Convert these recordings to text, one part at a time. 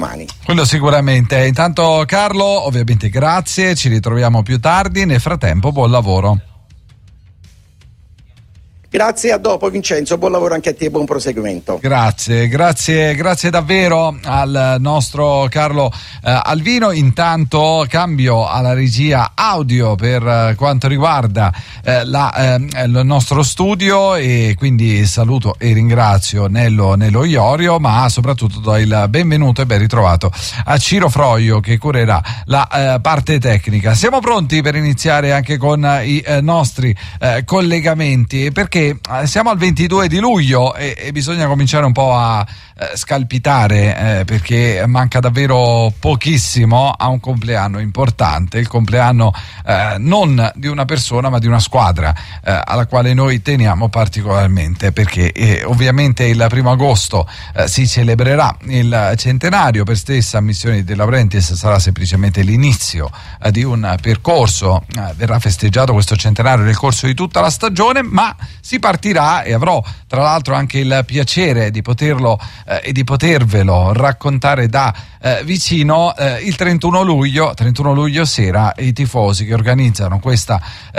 domani. Quello sicuramente. Intanto Carlo, ovviamente grazie, ci ritroviamo più tardi, nel frattempo buon lavoro. Grazie, a dopo Vincenzo, buon lavoro anche a te e buon proseguimento. Grazie davvero al nostro Carlo Alvino. Intanto cambio alla regia audio per quanto riguarda il nostro studio, e quindi saluto e ringrazio Nello Iorio, ma soprattutto do il benvenuto e ben ritrovato a Ciro Froio che curerà la parte tecnica. Siamo pronti per iniziare anche con i nostri collegamenti, perché siamo al 22 di luglio e bisogna cominciare un po' a scalpitare, perché manca davvero pochissimo a un compleanno importante, il compleanno non di una persona ma di una squadra alla quale noi teniamo particolarmente, perché ovviamente il 1° agosto si celebrerà il centenario. Per stessa ammissione De Laurentiis sarà semplicemente l'inizio di un percorso, verrà festeggiato questo centenario nel corso di tutta la stagione, ma si partirà, e avrò tra l'altro anche il piacere di poterlo e di potervelo raccontare da vicino, il 31 luglio sera i tifosi che organizzano questa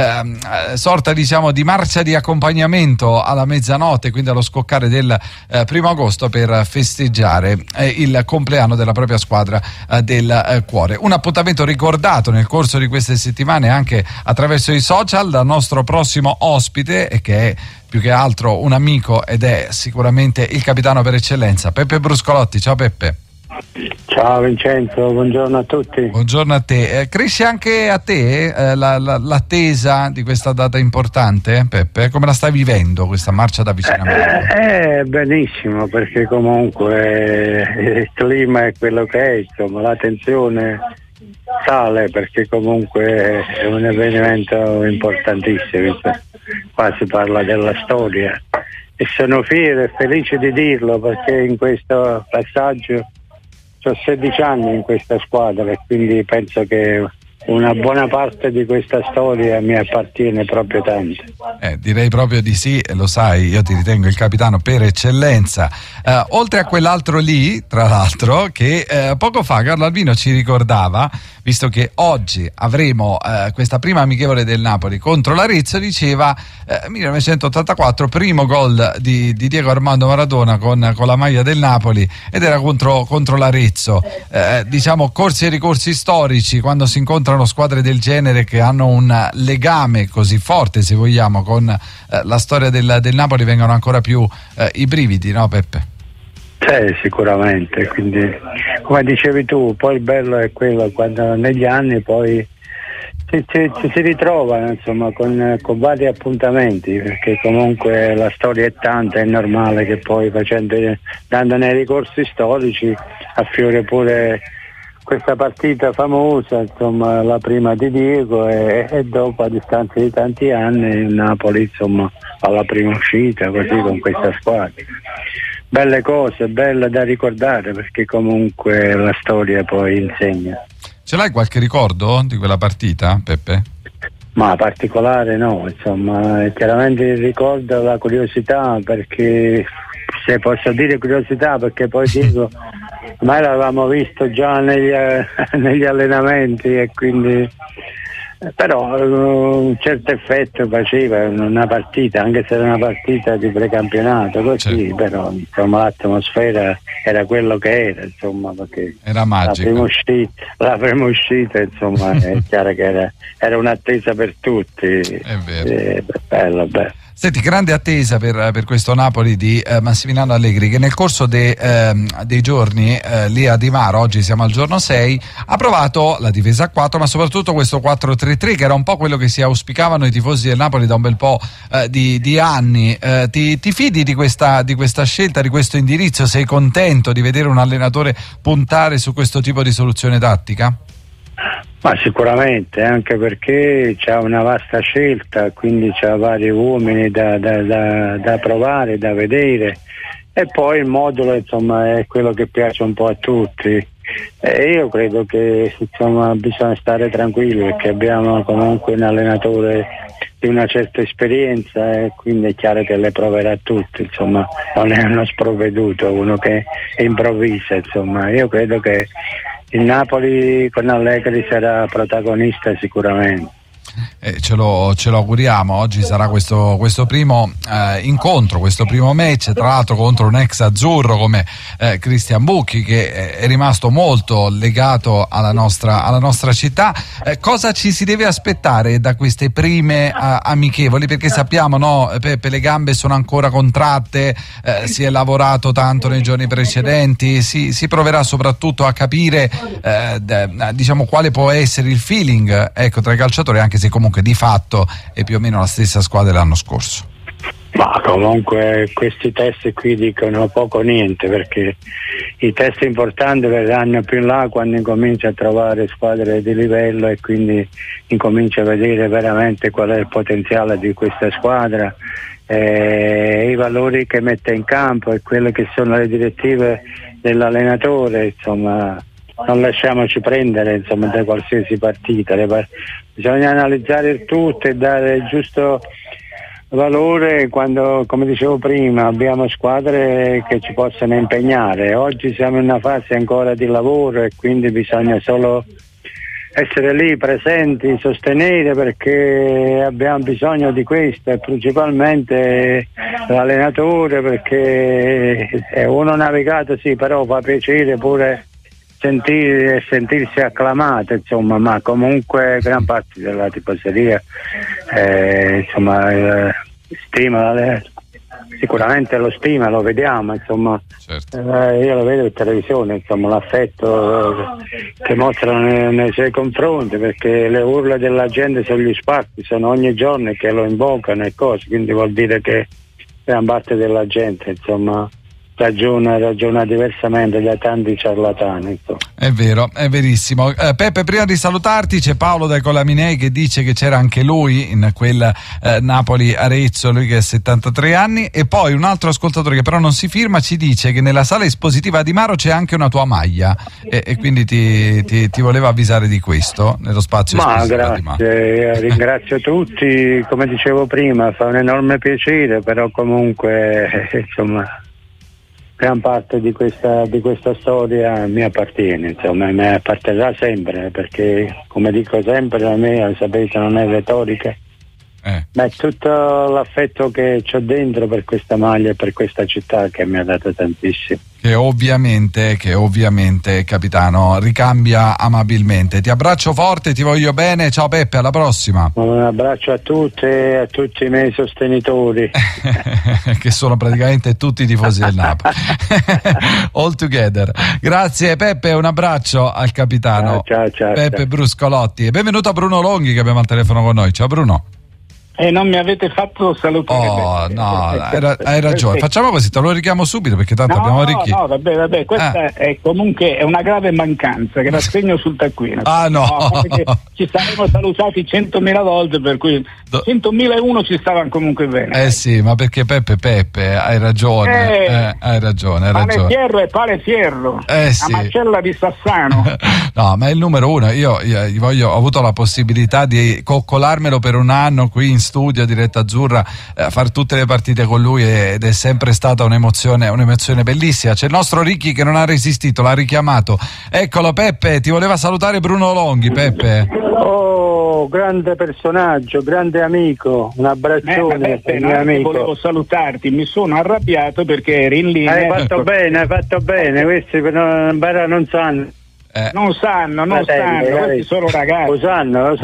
sorta di marcia di accompagnamento alla mezzanotte, quindi allo scoccare del 1° agosto, per festeggiare il compleanno della propria squadra del cuore. Un appuntamento ricordato nel corso di queste settimane anche attraverso i social dal nostro prossimo ospite, che è più che altro un amico ed è sicuramente il capitano per eccellenza, Peppe Bruscolotti. Ciao Peppe. Ciao Vincenzo, buongiorno a tutti. Buongiorno a te. Cresce anche a te l'attesa di questa data importante, Peppe? Come la stai vivendo questa marcia d'avvicinamento? Benissimo, perché comunque il clima è quello che è, insomma, la tensione sale, perché comunque è un avvenimento importantissimo. Qua si parla della storia e sono fiero e felice di dirlo, perché in questo passaggio ho 16 anni in questa squadra e quindi penso che una buona parte di questa storia mi appartiene proprio tanto. Direi proprio di sì, lo sai, io ti ritengo il capitano per eccellenza. Oltre a quell'altro lì, tra l'altro, che poco fa Carlo Alvino ci ricordava, visto che oggi avremo questa prima amichevole del Napoli contro l'Arezzo, diceva 1984, primo gol di Diego Armando Maradona con la maglia del Napoli, ed era contro l'Arezzo. Diciamo corsi e ricorsi storici, quando si incontrano squadre del genere che hanno un legame così forte, se vogliamo, con la storia del Napoli, vengono ancora più i brividi, no Peppe? Sicuramente, quindi come dicevi tu, poi il bello è quello quando negli anni poi si ritrovano, insomma, con vari appuntamenti, perché comunque la storia è tanta, è normale che poi dando nei ricorsi storici affiori pure questa partita famosa, insomma, la prima di Diego, e dopo, a distanza di tanti anni, il Napoli, insomma, alla prima uscita, così, con questa squadra. Belle cose, belle da ricordare, perché comunque la storia poi insegna. Ce l'hai qualche ricordo di quella partita, Peppe? Ma particolare no, insomma, chiaramente il ricordo, la curiosità, perché, se posso dire curiosità, perché poi dico ormai l'avevamo visto già negli allenamenti, e quindi però un certo effetto faceva una partita, anche se era una partita di precampionato, così, certo. Però insomma l'atmosfera era quello che era, insomma, perché era magica. La prima uscita insomma è chiaro che era un'attesa per tutti. È vero. Bello. Senti, grande attesa per questo Napoli di Massimiliano Allegri, che nel corso dei giorni lì a Di Maro, oggi siamo al giorno 6, ha provato la difesa a 4, ma soprattutto questo 4-3-3, che era un po' quello che si auspicavano i tifosi del Napoli da un bel po' di anni. Ti fidi di questa scelta, di questo indirizzo? Sei contento di vedere un allenatore puntare su questo tipo di soluzione tattica? Ma sicuramente, anche perché c'ha una vasta scelta, quindi c'ha vari uomini da provare, da vedere, e poi il modulo, insomma, è quello che piace un po' a tutti. E io credo che, insomma, bisogna stare tranquilli, perché abbiamo comunque un allenatore di una certa esperienza, e quindi è chiaro che le proverà tutte, insomma, non è uno sprovveduto, uno che improvvisa, insomma. Io credo che il Napoli con Allegri sarà protagonista sicuramente. Ce lo auguriamo. Oggi sarà questo primo incontro, questo primo match, tra l'altro contro un ex azzurro come Christian Bucchi, che è rimasto molto legato alla nostra città. Cosa ci si deve aspettare da queste prime amichevoli? Perché sappiamo, no, Peppe, le gambe sono ancora contratte, si è lavorato tanto nei giorni precedenti, si proverà soprattutto a capire diciamo quale può essere il feeling, ecco, tra i calciatori, anche se comunque di fatto è più o meno la stessa squadra dell'anno scorso. Ma comunque questi test qui dicono poco o niente, perché i test importanti verranno più in là quando incomincia a trovare squadre di livello e quindi incomincia a vedere veramente qual è il potenziale di questa squadra, i valori che mette in campo e quelle che sono le direttive dell'allenatore, insomma. Non lasciamoci prendere, insomma, da qualsiasi partita. Bisogna analizzare il tutto e dare il giusto valore quando, come dicevo prima, abbiamo squadre che ci possono impegnare. Oggi siamo in una fase ancora di lavoro e quindi bisogna solo essere lì presenti, sostenere, perché abbiamo bisogno di questo, e principalmente l'allenatore, perché è uno navigato, sì, però fa piacere pure sentirsi acclamato, insomma, ma comunque gran parte della tifoseria stima, sicuramente lo stima, lo vediamo, insomma. Certo. Io lo vedo in televisione, insomma, l'affetto che mostrano nei suoi confronti, perché le urla della gente sugli spalti sono ogni giorno che lo invocano e cose, quindi vuol dire che gran parte della gente, insomma, ragiona diversamente da tanti ciarlatani, insomma. È vero, è verissimo. Peppe, prima di salutarti c'è Paolo da Colaminei che dice che c'era anche lui in quel Napoli-Arezzo, lui che ha 73 anni, e poi un altro ascoltatore che però non si firma ci dice che nella sala espositiva di Maro c'è anche una tua maglia e quindi ti voleva avvisare di questo nello spazio espositivo di Maro. Grazie, ringrazio tutti, come dicevo prima, fa un enorme piacere, però comunque insomma gran parte di questa storia mi appartiene, insomma, mi apparterrà sempre, perché come dico sempre, la mia, sapete, non è retorica, ma è tutto l'affetto che c'ho dentro per questa maglia e per questa città che mi ha dato tantissimo. Che ovviamente, capitano, ricambia amabilmente. Ti abbraccio forte, ti voglio bene, ciao Peppe, alla prossima. Un abbraccio a tutti e a tutti i miei sostenitori. Che sono praticamente tutti i tifosi del Napoli. All together. Grazie Peppe, un abbraccio al capitano. Ciao. Peppe Bruscolotti. E benvenuto a Bruno Longhi che abbiamo al telefono con noi. Ciao Bruno. Non mi avete fatto salutare. Oh, no, hai ragione. Facciamo così, te lo richiamo subito perché tanto abbiamo richiesto. No, vabbè, questa è comunque è una grave mancanza che la segno sul taccuino. Ah, no. Ci saremmo salutati 100.000 volte, per cui 100.001 ci stavano comunque bene. Sì, ma perché Peppe, hai ragione. Hai ragione. Pane Fierro e Pane Fierro. Sì. La Marcella di Sassano. No, ma è il numero uno. Io ho avuto la possibilità di coccolarmelo per un anno qui in studio a Diretta Azzurra, fare tutte le partite con lui, ed è sempre stata un'emozione bellissima. C'è il nostro Ricky che non ha resistito, l'ha richiamato. Eccolo Peppe, ti voleva salutare Bruno Longhi. Peppe. Oh, grande personaggio, grande amico, un abbraccione per il mio amico. Volevo salutarti, mi sono arrabbiato perché eri in linea. Hai fatto bene, questi non sanno. Non sanno, questi sono ragazzi. Lo sanno.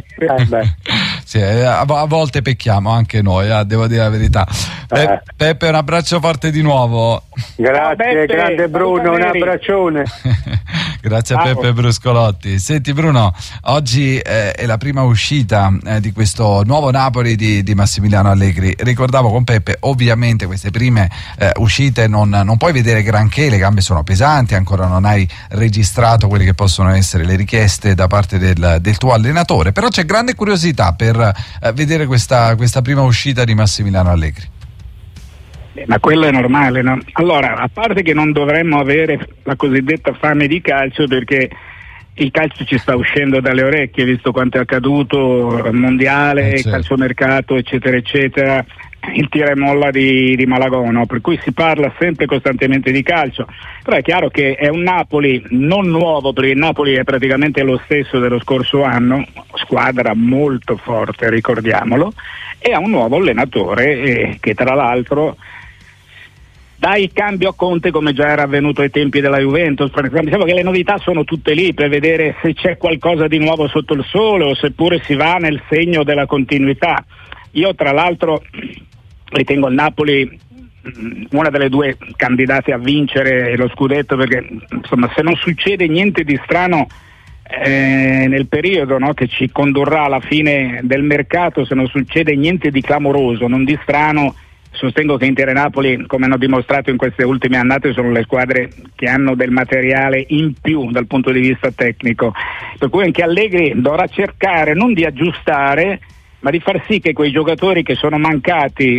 Sì, a volte pecchiamo anche noi, devo dire la verità. Peppe, un abbraccio forte di nuovo. Grazie, Peppe, grande Bruno, un abbraccione. Grazie a Peppe Bruscolotti. Senti Bruno, oggi è la prima uscita di questo nuovo Napoli di Massimiliano Allegri. Ricordavo con Peppe, ovviamente queste prime uscite non puoi vedere granché, le gambe sono pesanti, ancora non hai registrato quelle che possono essere le richieste da parte del tuo allenatore, però c'è grande curiosità per vedere questa prima uscita di Massimiliano Allegri. Ma quello è normale, no? Allora, a parte che non dovremmo avere la cosiddetta fame di calcio, perché il calcio ci sta uscendo dalle orecchie, visto quanto è accaduto, il mondiale, il calciomercato, eccetera, eccetera, il tira e molla di Malagona, per cui si parla sempre costantemente di calcio. Però è chiaro che è un Napoli non nuovo, perché il Napoli è praticamente lo stesso dello scorso anno, squadra molto forte, ricordiamolo, e ha un nuovo allenatore che tra l'altro dà il cambio a Conte, come già era avvenuto ai tempi della Juventus. Diciamo che le novità sono tutte lì per vedere se c'è qualcosa di nuovo sotto il sole o seppure si va nel segno della continuità. Io tra l'altro ritengo il Napoli una delle due candidate a vincere lo scudetto, perché insomma, se non succede niente di strano nel periodo, no, che ci condurrà alla fine del mercato, se non succede niente di clamoroso, non di strano, sostengo che Inter e Napoli, come hanno dimostrato in queste ultime annate, sono le squadre che hanno del materiale in più dal punto di vista tecnico, per cui anche Allegri dovrà cercare non di aggiustare, ma di far sì che quei giocatori che sono mancati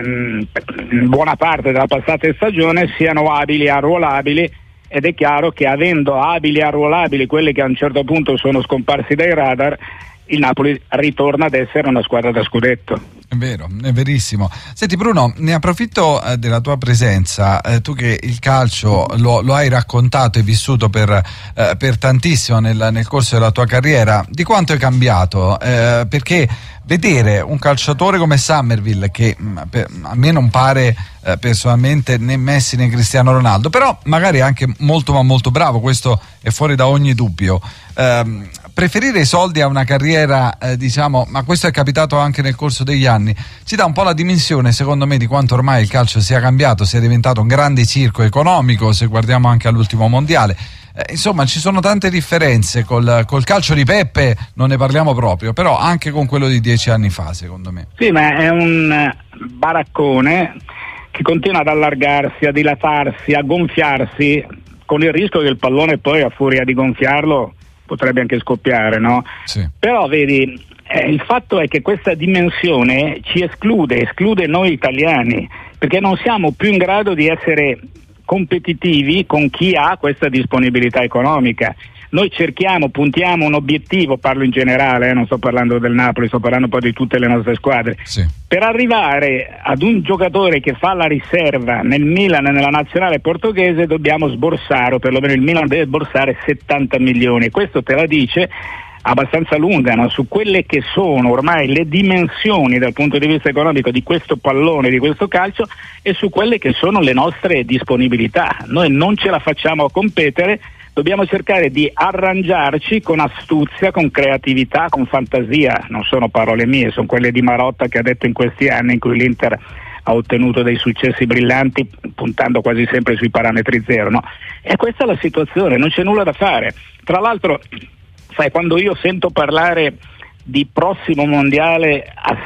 in buona parte della passata stagione siano abili e arruolabili, ed è chiaro che avendo abili e arruolabili quelli che a un certo punto sono scomparsi dai radar, il Napoli ritorna ad essere una squadra da scudetto. È vero, è verissimo. Senti Bruno, ne approfitto della tua presenza, tu che il calcio lo hai raccontato e vissuto per tantissimo nel corso della tua carriera, di quanto è cambiato? Perché vedere un calciatore come Summerville, che a me non pare personalmente né Messi né Cristiano Ronaldo, però magari anche molto ma molto bravo, questo è fuori da ogni dubbio, preferire i soldi a una carriera, diciamo, ma questo è capitato anche nel corso degli anni, ci dà un po' la dimensione, secondo me, di quanto ormai il calcio sia cambiato, sia diventato un grande circo economico, se guardiamo anche all'ultimo mondiale. Insomma, ci sono tante differenze col calcio di Peppe, non ne parliamo proprio, però anche con quello di 10 anni fa, secondo me. Sì, ma è un baraccone che continua ad allargarsi, a dilatarsi, a gonfiarsi, con il rischio che il pallone poi, a furia di gonfiarlo, potrebbe anche scoppiare, no? Sì. Però vedi, il fatto è che questa dimensione ci esclude noi italiani, perché non siamo più in grado di essere competitivi con chi ha questa disponibilità economica. Noi puntiamo un obiettivo, parlo in generale, non sto parlando del Napoli, sto parlando poi di tutte le nostre squadre. Sì. Per arrivare ad un giocatore che fa la riserva nel Milan e nella nazionale portoghese dobbiamo sborsare, o perlomeno il Milan deve sborsare 70 milioni. Questo te la dice abbastanza lunga, no? Su quelle che sono ormai le dimensioni dal punto di vista economico di questo pallone, di questo calcio, e su quelle che sono le nostre disponibilità. Noi non ce la facciamo a competere, dobbiamo cercare di arrangiarci con astuzia, con creatività, con fantasia. Non sono parole mie, sono quelle di Marotta, che ha detto in questi anni in cui l'Inter ha ottenuto dei successi brillanti puntando quasi sempre sui parametri zero, no? E questa è la situazione, non c'è nulla da fare. Tra l'altro, sai, quando io sento parlare di prossimo mondiale a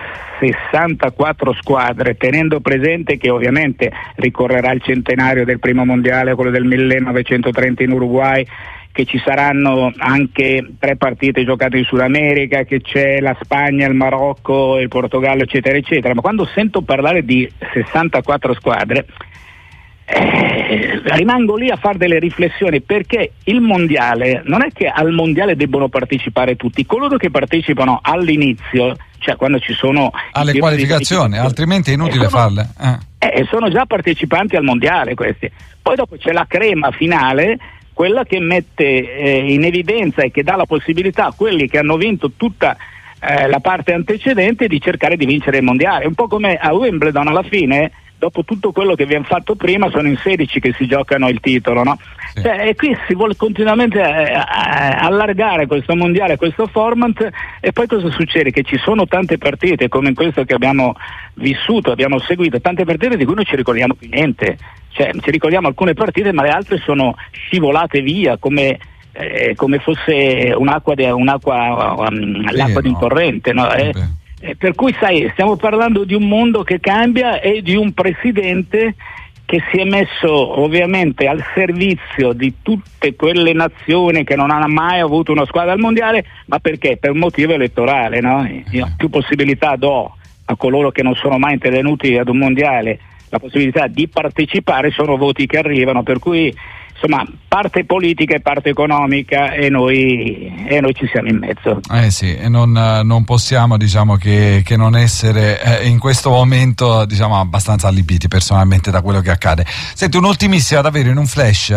64 squadre, tenendo presente che ovviamente ricorrerà il centenario del primo mondiale, quello del 1930 in Uruguay, che ci saranno anche 3 partite giocate in Sud America, che c'è la Spagna, il Marocco, il Portogallo, eccetera eccetera, ma quando sento parlare di 64 squadre rimango lì a fare delle riflessioni, perché il mondiale non è che al mondiale debbono partecipare tutti, coloro che partecipano all'inizio, cioè quando ci sono alle qualificazioni, altrimenti è inutile farle. Sono già partecipanti al mondiale questi. Poi dopo c'è la crema finale, quella che mette in evidenza e che dà la possibilità a quelli che hanno vinto tutta la parte antecedente di cercare di vincere il mondiale, un po' come a Wimbledon alla fine. Dopo tutto quello che abbiamo fatto prima, sono in 16 che si giocano il titolo, no? Sì. E qui si vuole continuamente allargare questo mondiale, questo format, e poi cosa succede? Che ci sono tante partite, come in questo che abbiamo vissuto, abbiamo seguito, tante partite di cui non ci ricordiamo più niente. Cioè, ci ricordiamo alcune partite, ma le altre sono scivolate via come fosse l'acqua di un torrente, no? Per cui sai, stiamo parlando di un mondo che cambia e di un presidente che si è messo ovviamente al servizio di tutte quelle nazioni che non hanno mai avuto una squadra al mondiale, ma perché? Per un motivo elettorale, no? Io più possibilità do a coloro che non sono mai intervenuti ad un mondiale la possibilità di partecipare, sono voti che arrivano, per cui insomma, parte politica e parte economica, e noi ci siamo in mezzo. Sì, e non possiamo, diciamo, che non essere in questo momento, diciamo, abbastanza allibiti personalmente da quello che accade. Senti, un'ultimissima davvero, in un flash,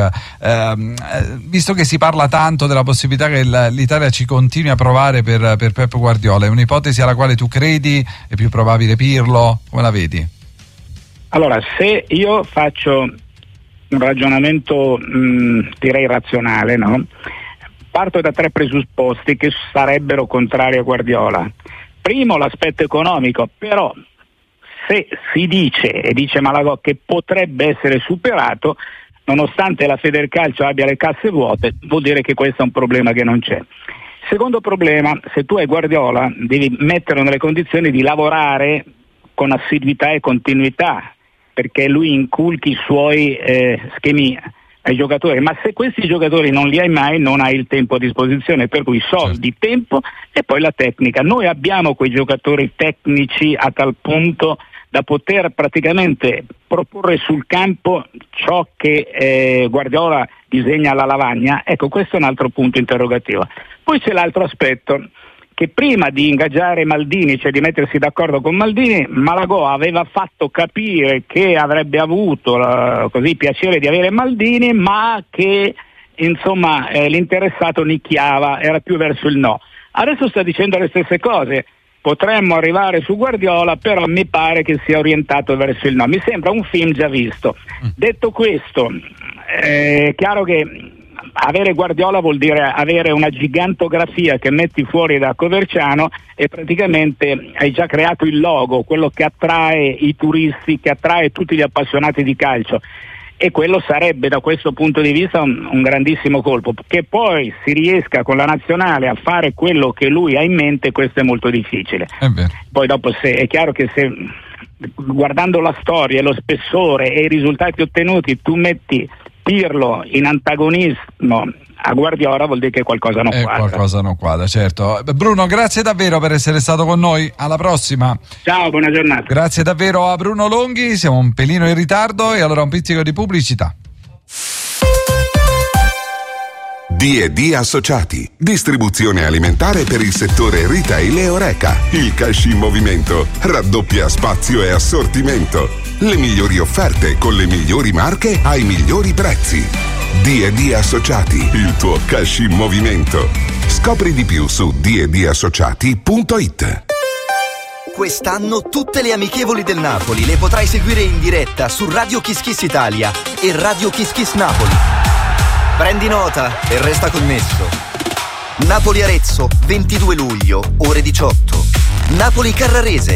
visto che si parla tanto della possibilità che l'Italia ci continui a provare per Pep Guardiola, è un'ipotesi alla quale tu credi? È più probabile Pirlo? Come la vedi? Allora, se io faccio un ragionamento direi razionale, no? Parto da 3 presupposti che sarebbero contrari a Guardiola. Primo, l'aspetto economico, però se si dice, e dice Malagò, che potrebbe essere superato, nonostante la Federcalcio abbia le casse vuote, vuol dire che questo è un problema che non c'è. Secondo problema, se tu hai Guardiola devi metterlo nelle condizioni di lavorare con assiduità e continuità, perché lui inculchi i suoi schemi ai giocatori, ma se questi giocatori non li hai mai, non hai il tempo a disposizione, per cui soldi, tempo e poi la tecnica. Noi abbiamo quei giocatori tecnici a tal punto da poter praticamente proporre sul campo ciò che Guardiola disegna alla lavagna. Ecco, questo è un altro punto interrogativo. Poi c'è l'altro aspetto, che prima di ingaggiare Maldini, cioè di mettersi d'accordo con Maldini, Malagò aveva fatto capire che avrebbe avuto così piacere di avere Maldini, ma che insomma l'interessato nicchiava, era più verso il no. Adesso sta dicendo le stesse cose, potremmo arrivare su Guardiola, però mi pare che sia orientato verso il no. Mi sembra un film già visto. Detto questo, è chiaro che avere Guardiola vuol dire avere una gigantografia che metti fuori da Coverciano e praticamente hai già creato il logo, quello che attrae i turisti, che attrae tutti gli appassionati di calcio, e quello sarebbe da questo punto di vista un grandissimo colpo. Che poi si riesca con la nazionale a fare quello che lui ha in mente, questo è molto difficile. Poi dopo è chiaro che se guardando la storia, lo spessore e i risultati ottenuti tu metti Pirlo in antagonismo a Guardiola, vuol dire che qualcosa non quadra. Qualcosa non quadra, certo. Bruno, grazie davvero per essere stato con noi, alla prossima. Ciao, buona giornata. Grazie davvero a Bruno Longhi, siamo un pelino in ritardo e allora un pizzico di pubblicità. D&D Associati, distribuzione alimentare per il settore retail e Horeca. Il cash in movimento raddoppia spazio e assortimento. Le migliori offerte con le migliori marche ai migliori prezzi. D&D Associati, il tuo cash in movimento. Scopri di più su ddassociati.it. Quest'anno tutte le amichevoli del Napoli le potrai seguire in diretta su Radio Kiss Kiss Italia e Radio Kiss Kiss Napoli. Prendi nota e resta connesso. Napoli-Arezzo, 22 luglio, ore 18. Napoli-Carrarese,